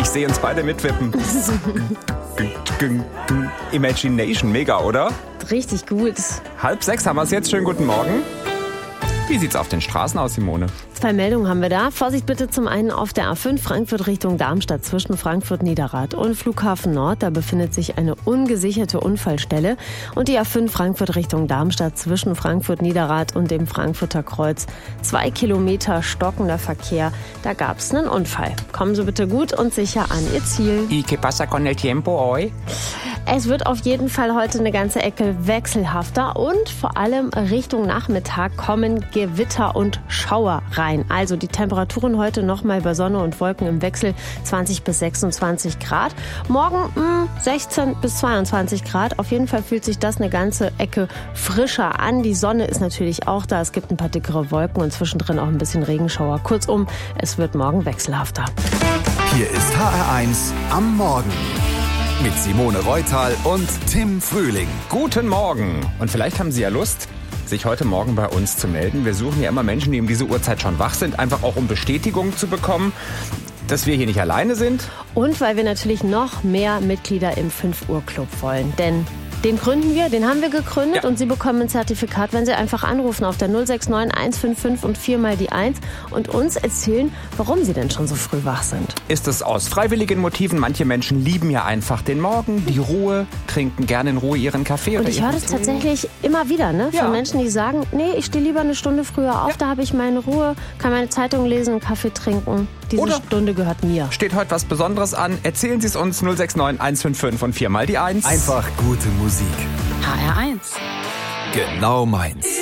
Ich sehe uns beide mitwippen. Imagination, mega, oder? Richtig gut. 5:30 haben wir es jetzt. Schönen guten Morgen. Wie sieht's auf den Straßen aus, Simone? 2 Meldungen haben wir da. Vorsicht bitte zum einen auf der A5 Frankfurt Richtung Darmstadt zwischen Frankfurt-Niederrad und Flughafen Nord. Da befindet sich eine ungesicherte Unfallstelle. Und die A5 Frankfurt Richtung Darmstadt zwischen Frankfurt-Niederrad und dem Frankfurter Kreuz. 2 Kilometer stockender Verkehr. Da gab's einen Unfall. Kommen Sie bitte gut und sicher an Ihr Ziel. ¿Y qué pasa con el tiempo hoy? Es wird auf jeden Fall heute eine ganze Ecke wechselhafter und vor allem Richtung Nachmittag kommen Gewitter und Schauer rein. Also die Temperaturen heute nochmal bei Sonne und Wolken im Wechsel 20 bis 26 Grad. Morgen 16 bis 22 Grad. Auf jeden Fall fühlt sich das eine ganze Ecke frischer an. Die Sonne ist natürlich auch da. Es gibt ein paar dickere Wolken und zwischendrin auch ein bisschen Regenschauer. Kurzum, es wird morgen wechselhafter. Hier ist HR1 am Morgen. Mit Simone Reutal und Tim Frühling. Guten Morgen. Und vielleicht haben Sie ja Lust, sich heute Morgen bei uns zu melden. Wir suchen ja immer Menschen, die um diese Uhrzeit schon wach sind, einfach auch um Bestätigung zu bekommen, dass wir hier nicht alleine sind. Und weil wir natürlich noch mehr Mitglieder im 5-Uhr-Club wollen. Denn den gründen wir, den haben wir gegründet und Sie bekommen ein Zertifikat, wenn Sie einfach anrufen auf der 069 155 und 4 mal die 1 und uns erzählen, warum Sie denn schon so früh wach sind. Ist es aus freiwilligen Motiven? Manche Menschen lieben ja einfach den Morgen, die Ruhe, trinken gerne in Ruhe ihren Kaffee. Und ich höre das tatsächlich immer wieder, ne? Von Menschen, die sagen, nee, ich stehe lieber eine Stunde früher auf, da habe ich meine Ruhe, kann meine Zeitung lesen, einen Kaffee trinken. Diese Stunde gehört mir. Steht heute was Besonderes an? Erzählen Sie es uns 069 155 und 4 mal die 1. Einfach gute Musik. HR1. Genau meins.